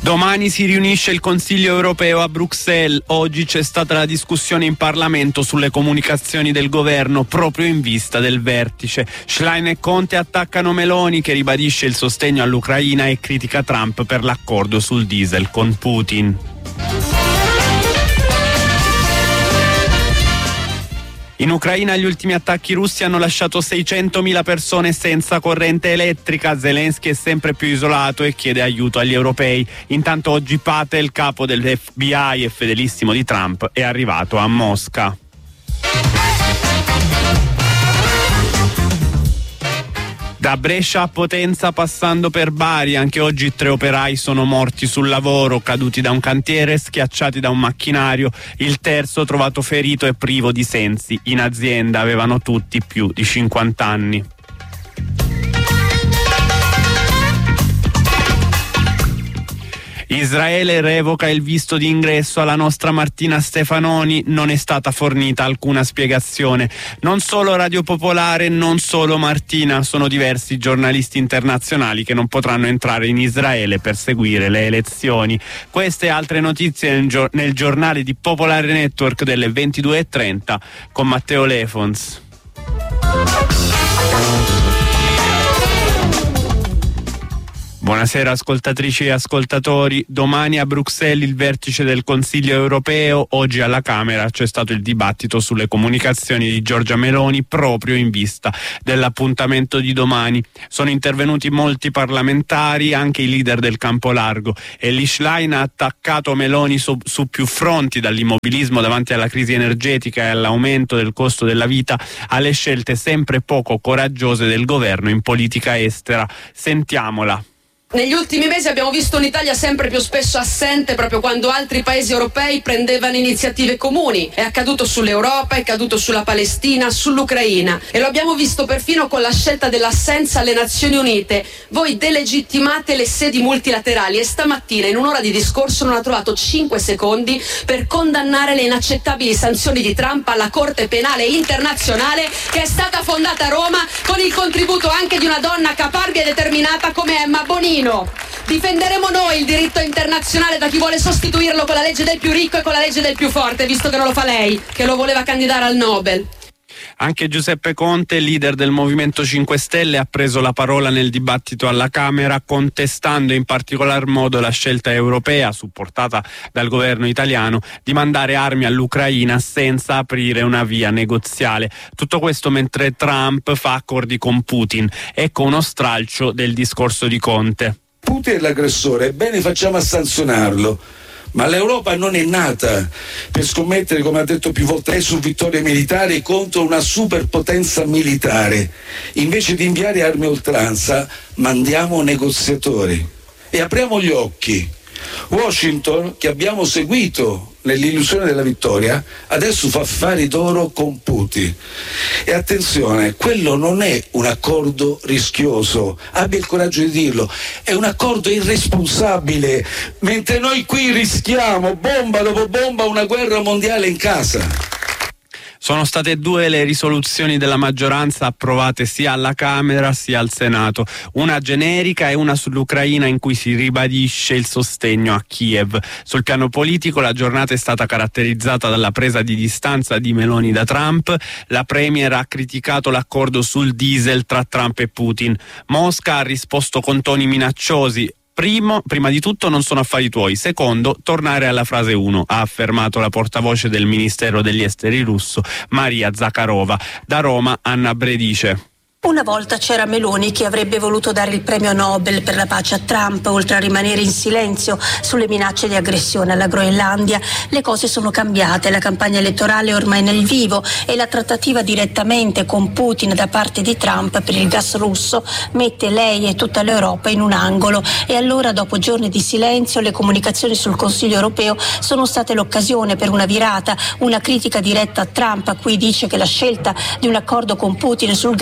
Domani si riunisce il Consiglio europeo a Bruxelles. Oggi c'è stata la discussione in Parlamento sulle comunicazioni del governo proprio in vista del vertice. Schlein e Conte attaccano Meloni, che ribadisce il sostegno all'Ucraina e critica Trump per l'accordo sul diesel con Putin. In Ucraina gli ultimi attacchi russi hanno lasciato 600.000 persone senza corrente elettrica. Zelensky è sempre più isolato e chiede aiuto agli europei. Intanto oggi Patel, capo dell'FBI e fedelissimo di Trump, è arrivato a Mosca. Da Brescia a Potenza passando per Bari, anche oggi 3 operai sono morti sul lavoro, caduti da un cantiere, schiacciati da un macchinario. Il terzo trovato ferito e privo di sensi. In azienda avevano tutti più di 50 anni. Israele revoca il visto di ingresso alla nostra Martina Stefanoni, non è stata fornita alcuna spiegazione. Non solo Radio Popolare, non solo Martina, sono diversi giornalisti internazionali che non potranno entrare in Israele per seguire le elezioni. Queste e altre notizie nel giornale di Popolare Network delle 22:30 con Matteo Lefons. Buonasera ascoltatrici e ascoltatori. Domani a Bruxelles il vertice del Consiglio europeo. Oggi alla Camera c'è stato il dibattito sulle comunicazioni di Giorgia Meloni proprio in vista dell'appuntamento di domani. Sono intervenuti molti parlamentari, anche i leader del campo largo. Elly Schlein ha attaccato Meloni su più fronti, dall'immobilismo davanti alla crisi energetica e all'aumento del costo della vita alle scelte sempre poco coraggiose del governo in politica estera. Sentiamola. Negli ultimi mesi abbiamo visto un'Italia sempre più spesso assente proprio quando altri paesi europei prendevano iniziative comuni. È accaduto sull'Europa, è accaduto sulla Palestina, sull'Ucraina e lo abbiamo visto perfino con la scelta dell'assenza alle Nazioni Unite. Voi delegittimate le sedi multilaterali e stamattina in un'ora di discorso non ha trovato 5 secondi per condannare le inaccettabili sanzioni di Trump alla Corte Penale Internazionale, che è stata fondata a Roma con il contributo anche di una donna caparbia e determinata come Emma Bonino. Difenderemo noi il diritto internazionale da chi vuole sostituirlo con la legge del più ricco e con la legge del più forte, visto che non lo fa lei, che lo voleva candidare al Nobel. Anche Giuseppe Conte, leader del Movimento 5 Stelle, ha preso la parola nel dibattito alla Camera, contestando in particolar modo la scelta europea, supportata dal governo italiano, di mandare armi all'Ucraina senza aprire una via negoziale. Tutto questo mentre Trump fa accordi con Putin. Ecco uno stralcio del discorso di Conte. Putin è l'aggressore, ebbene facciamo a sanzionarlo. Ma l'Europa non è nata per scommettere, come ha detto più volte, su vittorie militari contro una superpotenza militare. Invece di inviare armi a oltranza, mandiamo negoziatori e apriamo gli occhi. Washington, che abbiamo seguito nell'illusione della vittoria, adesso fa affari d'oro con Putin. E attenzione, quello non è un accordo rischioso, abbia il coraggio di dirlo, è un accordo irresponsabile, mentre noi qui rischiamo bomba dopo bomba una guerra mondiale in casa. Sono state 2 le risoluzioni della maggioranza approvate sia alla Camera sia al Senato, una generica e una sull'Ucraina in cui si ribadisce il sostegno a Kiev. Sul piano politico la giornata è stata caratterizzata dalla presa di distanza di Meloni da Trump. La premier ha criticato l'accordo sul diesel tra Trump e Putin. Mosca ha risposto con toni minacciosi. Prima di tutto non sono affari tuoi, secondo tornare alla frase 1, ha affermato la portavoce del Ministero degli Esteri russo Maria Zakharova. Da Roma Anna Bredice. Una volta c'era Meloni che avrebbe voluto dare il premio Nobel per la pace a Trump, oltre a rimanere in silenzio sulle minacce di aggressione alla Groenlandia. Le cose sono cambiate, la campagna elettorale è ormai nel vivo e la trattativa direttamente con Putin da parte di Trump per il gas russo mette lei e tutta l'Europa in un angolo. E allora, dopo giorni di silenzio, le comunicazioni sul Consiglio europeo sono state l'occasione per una virata, una critica diretta a Trump, a cui dice che la scelta di un accordo con Putin sul gas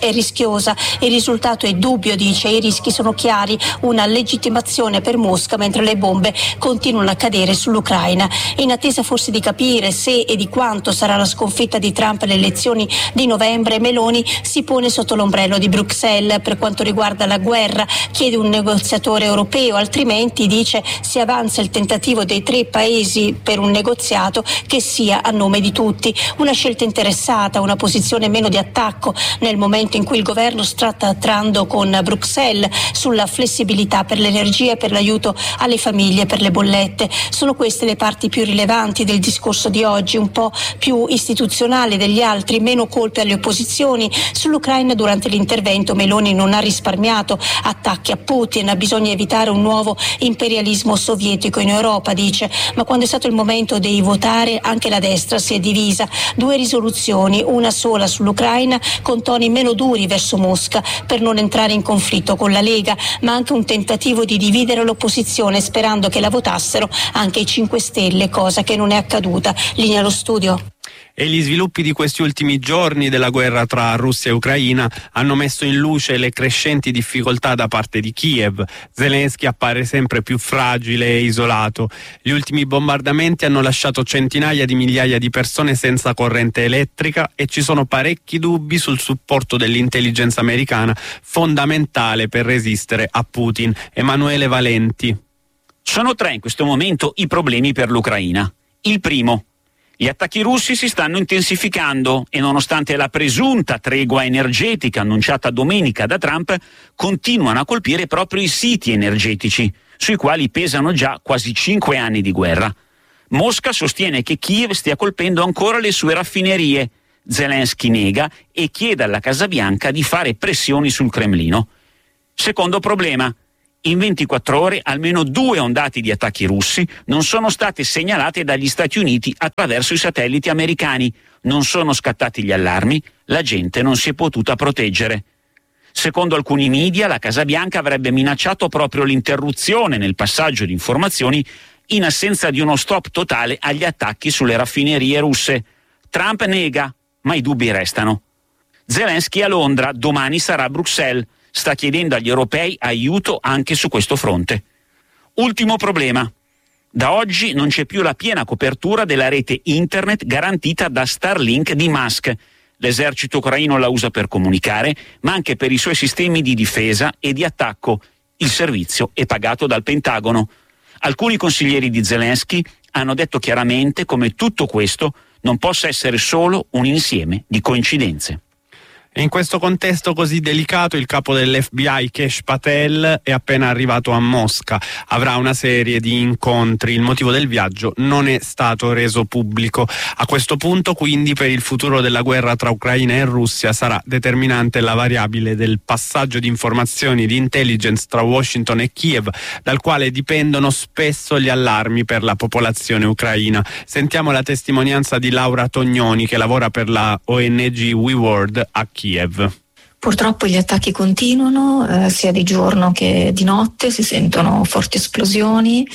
è rischiosa. Il risultato è dubbio, dice, i rischi sono chiari, una legittimazione per Mosca mentre le bombe continuano a cadere sull'Ucraina. In attesa forse di capire se e di quanto sarà la sconfitta di Trump alle elezioni di novembre, Meloni si pone sotto l'ombrello di Bruxelles. Per quanto riguarda la guerra, chiede un negoziatore europeo, altrimenti, dice, si avanza il tentativo dei 3 paesi per un negoziato che sia a nome di tutti. Una scelta interessata, una posizione meno di attacco nel momento in cui il governo sta trattando con Bruxelles sulla flessibilità per l'energia e per l'aiuto alle famiglie per le bollette. Sono queste le parti più rilevanti del discorso di oggi, un po' più istituzionale degli altri, meno colpe alle opposizioni. Sull'Ucraina durante l'intervento Meloni non ha risparmiato attacchi a Putin, bisogna evitare un nuovo imperialismo sovietico in Europa, dice, ma quando è stato il momento di votare anche la destra si è divisa. 2 risoluzioni, una sola sull'Ucraina con toni meno duri verso Mosca per non entrare in conflitto con la Lega, ma anche un tentativo di dividere l'opposizione sperando che la votassero anche i 5 Stelle, cosa che non è accaduta. Linea allo studio. E gli sviluppi di questi ultimi giorni della guerra tra Russia e Ucraina hanno messo in luce le crescenti difficoltà da parte di Kiev. Zelensky appare sempre più fragile e isolato. Gli ultimi bombardamenti hanno lasciato centinaia di migliaia di persone senza corrente elettrica e ci sono parecchi dubbi sul supporto dell'intelligence americana, fondamentale per resistere a Putin. Emanuele Valenti. Sono 3 in questo momento i problemi per l'Ucraina. Il primo: gli attacchi russi si stanno intensificando e nonostante la presunta tregua energetica annunciata domenica da Trump, continuano a colpire proprio i siti energetici, sui quali pesano già quasi 5 anni di guerra. Mosca sostiene che Kiev stia colpendo ancora le sue raffinerie. Zelensky nega e chiede alla Casa Bianca di fare pressioni sul Cremlino. Secondo problema: in 24 ore almeno 2 ondate di attacchi russi non sono state segnalate dagli Stati Uniti attraverso i satelliti americani. Non sono scattati gli allarmi, la gente non si è potuta proteggere. Secondo alcuni media, la Casa Bianca avrebbe minacciato proprio l'interruzione nel passaggio di informazioni in assenza di uno stop totale agli attacchi sulle raffinerie russe. Trump nega, ma i dubbi restano. Zelensky a Londra, domani sarà a Bruxelles. Sta chiedendo agli europei aiuto anche su questo fronte. Ultimo problema: da oggi non c'è più la piena copertura della rete internet garantita da Starlink di Musk. L'esercito ucraino la usa per comunicare, ma anche per i suoi sistemi di difesa e di attacco. Il servizio è pagato dal Pentagono. Alcuni consiglieri di Zelensky hanno detto chiaramente come tutto questo non possa essere solo un insieme di coincidenze. In questo contesto così delicato il capo dell'FBI Kash Patel è appena arrivato a Mosca. Avrà una serie di incontri. Il motivo del viaggio non è stato reso pubblico. A questo punto, quindi, per il futuro della guerra tra Ucraina e Russia sarà determinante la variabile del passaggio di informazioni di intelligence tra Washington e Kiev, dal quale dipendono spesso gli allarmi per la popolazione ucraina. Sentiamo la testimonianza di Laura Tognoni, che lavora per la ONG WeWorld a Kiev. Purtroppo gli attacchi continuano, sia di giorno che di notte, si sentono forti esplosioni.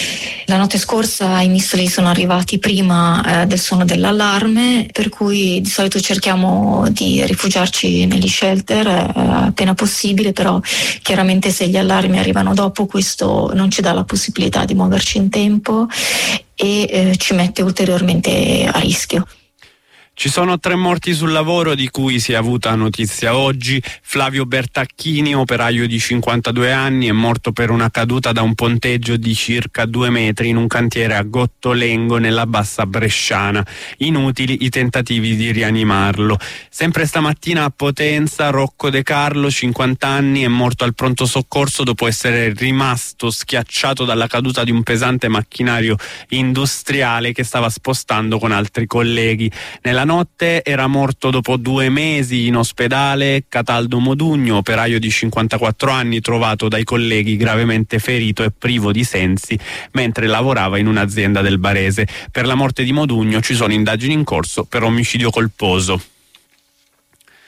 La notte scorsa i missili sono arrivati prima del suono dell'allarme, per cui di solito cerchiamo di rifugiarci negli shelter appena possibile, però chiaramente se gli allarmi arrivano dopo questo non ci dà la possibilità di muoverci in tempo e ci mette ulteriormente a rischio. Ci sono 3 morti sul lavoro di cui si è avuta notizia oggi. Flavio Bertacchini, operaio di 52 anni, è morto per una caduta da un ponteggio di circa 2 metri in un cantiere a Gottolengo nella bassa bresciana. Inutili i tentativi di rianimarlo. Sempre stamattina a Potenza, Rocco De Carlo, 50 anni, è morto al pronto soccorso dopo essere rimasto schiacciato dalla caduta di un pesante macchinario industriale che stava spostando con altri colleghi. Nella notte era morto dopo 2 mesi in ospedale Cataldo Modugno, operaio di 54 anni, trovato dai colleghi gravemente ferito e privo di sensi mentre lavorava in un'azienda del Barese. Per la morte di Modugno ci sono indagini in corso per omicidio colposo.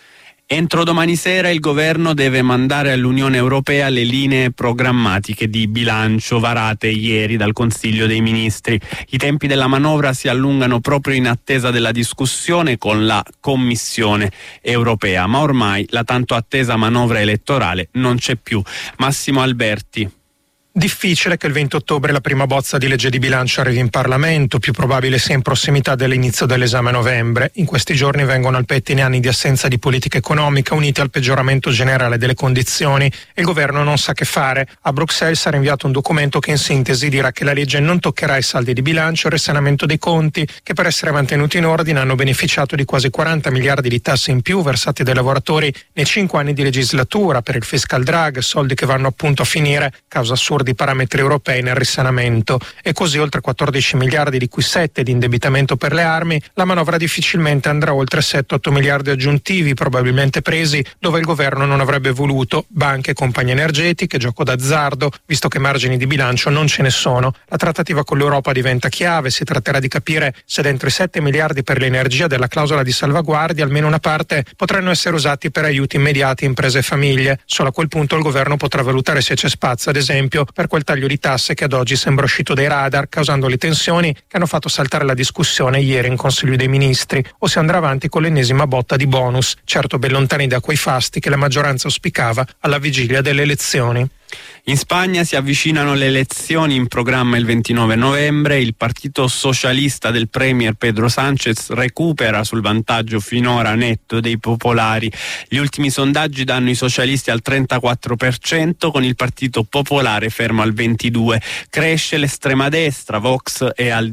Entro domani sera il governo deve mandare all'Unione Europea le linee programmatiche di bilancio varate ieri dal Consiglio dei Ministri. I tempi della manovra si allungano proprio in attesa della discussione con la Commissione Europea, ma ormai la tanto attesa manovra elettorale non c'è più. Massimo Alberti. Difficile che il 20 ottobre la prima bozza di legge di bilancio arrivi in Parlamento, più probabile sia in prossimità dell'inizio dell'esame a novembre. In questi giorni vengono al pettine anni di assenza di politica economica uniti al peggioramento generale delle condizioni e il governo non sa che fare. A Bruxelles sarà inviato un documento che in sintesi dirà che la legge non toccherà i saldi di bilancio e il risanamento dei conti, che per essere mantenuti in ordine hanno beneficiato di quasi 40 miliardi di tasse in più versati dai lavoratori nei 5 anni di legislatura per il fiscal drag, soldi che vanno appunto a finire, causa assurda di parametri europei nel risanamento, e così oltre 14 miliardi di cui 7 di indebitamento per le armi, la manovra difficilmente andrà oltre 7-8 miliardi aggiuntivi probabilmente presi dove il governo non avrebbe voluto, banche, compagnie energetiche, gioco d'azzardo, visto che margini di bilancio non ce ne sono. La trattativa con l'Europa diventa chiave, si tratterà di capire se dentro i 7 miliardi per l'energia della clausola di salvaguardia almeno una parte potranno essere usati per aiuti immediati a imprese e famiglie. Solo a quel punto il governo potrà valutare se c'è spazio, ad esempio, per quel taglio di tasse che ad oggi sembra uscito dai radar, causando le tensioni che hanno fatto saltare la discussione ieri in Consiglio dei Ministri, o si andrà avanti con l'ennesima botta di bonus, certo ben lontani da quei fasti che la maggioranza auspicava alla vigilia delle elezioni. In Spagna si avvicinano le elezioni in programma il 29 novembre. Il partito socialista del premier Pedro Sánchez recupera sul vantaggio finora netto dei popolari. Gli ultimi sondaggi danno i socialisti al 34%, con il partito popolare fermo al 22%. Cresce l'estrema destra, Vox è al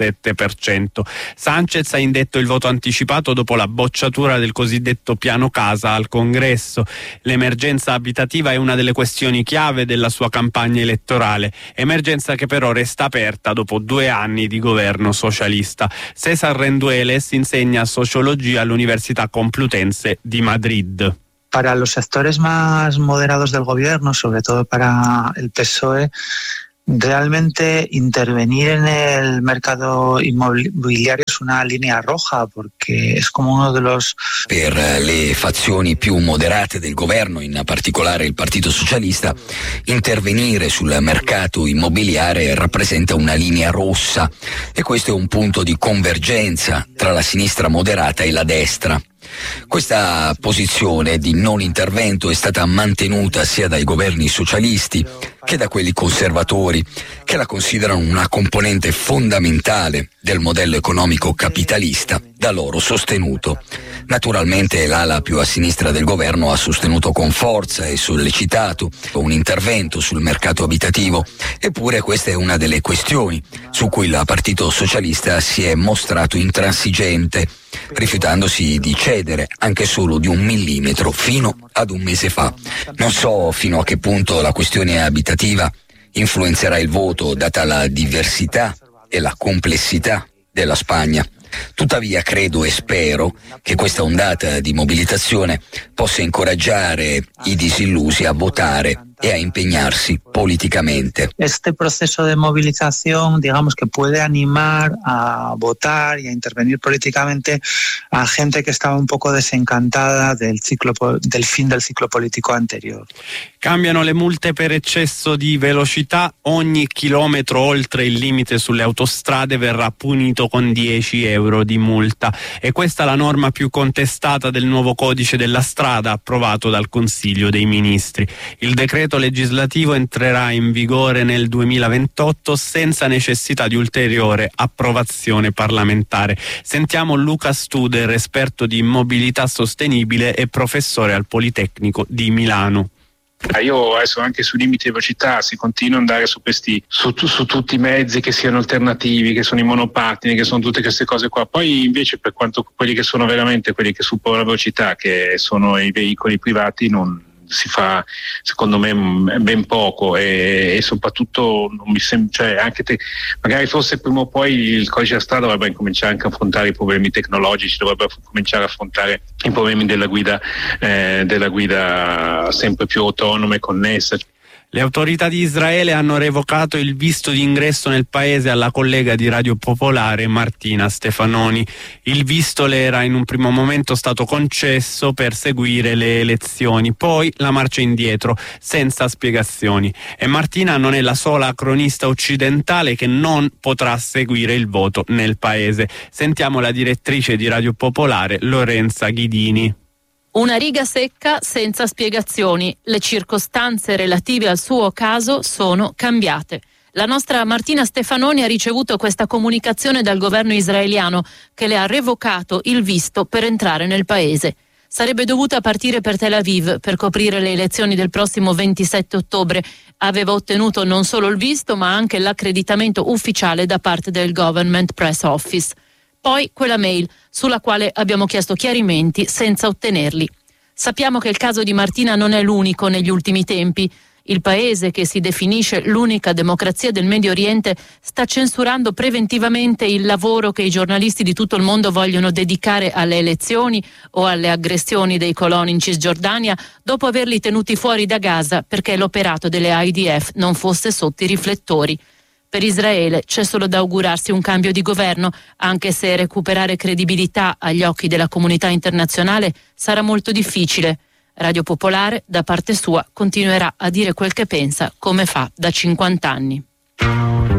17%. Sánchez ha indetto il voto anticipato dopo la bocciatura del cosiddetto piano casa al Congresso. L'emergenza abitativa è una delle questioni chiave della sua campagna elettorale, emergenza che però resta aperta dopo 2 anni di governo socialista. César Rendueles insegna sociologia all'Università Complutense di Madrid. Para los sectores más moderados del gobierno, sobre todo para el PSOE, realmente intervenir en el mercado inmobiliario es una línea roja, porque es como uno de los... Per le fazioni più moderate del governo, in particolare il Partito Socialista, intervenire sul mercato immobiliare rappresenta una linea rossa, e questo è un punto di convergenza tra la sinistra moderata e la destra. Questa posizione di non intervento è stata mantenuta sia dai governi socialisti che da quelli conservatori, che la considerano una componente fondamentale del modello economico capitalista da loro sostenuto. Naturalmente l'ala più a sinistra del governo ha sostenuto con forza e sollecitato un intervento sul mercato abitativo, eppure questa è una delle questioni su cui il Partito Socialista si è mostrato intransigente, rifiutandosi di cedere anche solo di 1 millimetro fino ad un mese fa. Non so fino a che punto la questione abitativa influenzerà il voto, data la diversità e la complessità della Spagna. Tuttavia credo e spero che questa ondata di mobilitazione possa incoraggiare i disillusi a votare e a impegnarsi politicamente. Este proceso de movilización, digamos que puede animar a votar y a intervenir políticamente a gente que estaba un poco desencantada del fin del ciclo politico anterior. Cambiano le multe per eccesso di velocità. Ogni chilometro oltre il limite sulle autostrade verrà punito con 10 euro di multa. E questa è la norma più contestata del nuovo codice della strada approvato dal Consiglio dei Ministri. Il decreto legislativo entrerà in vigore nel 2028 senza necessità di ulteriore approvazione parlamentare. Sentiamo Luca Studer, esperto di mobilità sostenibile e professore al Politecnico di Milano. Io adesso anche sui limiti di velocità si continua ad andare su tutti i mezzi che siano alternativi, che sono i monopattini, che sono tutte queste cose qua. Poi invece per quanto quelli che sono veramente quelli che superano la velocità, che sono i veicoli privati, non si fa secondo me ben poco, e soprattutto non mi sembra, cioè anche magari forse prima o poi il codice della strada dovrebbe cominciare anche a affrontare i problemi tecnologici, dovrebbe cominciare a affrontare i problemi della guida sempre più autonoma e connessa. Le autorità di Israele hanno revocato il visto di ingresso nel paese alla collega di Radio Popolare Martina Stefanoni. Il visto le era in un primo momento stato concesso per seguire le elezioni, poi la marcia indietro, senza spiegazioni. E Martina non è la sola cronista occidentale che non potrà seguire il voto nel paese. Sentiamo la direttrice di Radio Popolare, Lorenza Ghidini. Una riga secca senza spiegazioni. Le circostanze relative al suo caso sono cambiate. La nostra Martina Stefanoni ha ricevuto questa comunicazione dal governo israeliano che le ha revocato il visto per entrare nel paese. Sarebbe dovuta partire per Tel Aviv per coprire le elezioni del prossimo 27 ottobre. Aveva ottenuto non solo il visto ma anche l'accreditamento ufficiale da parte del Government Press Office. Poi quella mail sulla quale abbiamo chiesto chiarimenti senza ottenerli. Sappiamo che il caso di Martina non è l'unico negli ultimi tempi. Il paese, che si definisce l'unica democrazia del Medio Oriente, sta censurando preventivamente il lavoro che i giornalisti di tutto il mondo vogliono dedicare alle elezioni o alle aggressioni dei coloni in Cisgiordania dopo averli tenuti fuori da Gaza perché l'operato delle IDF non fosse sotto i riflettori. Per Israele c'è solo da augurarsi un cambio di governo, anche se recuperare credibilità agli occhi della comunità internazionale sarà molto difficile. Radio Popolare, da parte sua, continuerà a dire quel che pensa, come fa da 50 anni.